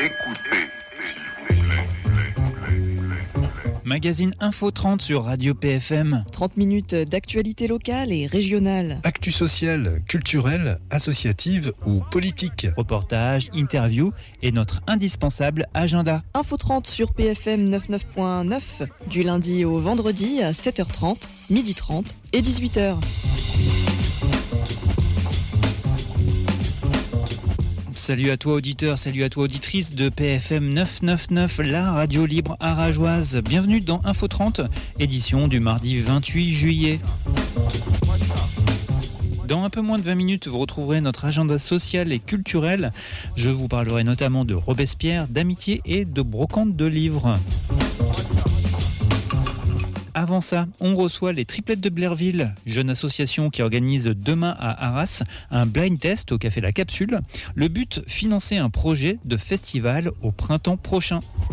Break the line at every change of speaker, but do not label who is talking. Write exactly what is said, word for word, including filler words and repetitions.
Écoutez, s'il vous plaît.
Magazine Info trente sur Radio P F M.
trente minutes d'actualité locale et régionale.
Actu sociale, culturelle, associative ou politique.
Reportages, interviews et notre indispensable agenda.
Info trente sur P F M quatre-vingt-neuf point neuf du lundi au vendredi à sept heures trente, midi trente et dix-huit heures.
Salut à toi auditeur, salut à toi auditrice de P F M neuf cent quatre-vingt-neuf, la radio libre arageoise. Bienvenue dans Info trente, édition du mardi vingt-huit juillet. Dans un peu moins de vingt minutes, vous retrouverez notre agenda social et culturel. Je vous parlerai notamment de Robespierre, d'amitié et de brocante de livres. Avant ça, on reçoit les Triplettes de Blairville, jeune association qui organise demain à Arras un blind test au Café La Capsule. Le but, financer un projet de festival au printemps prochain.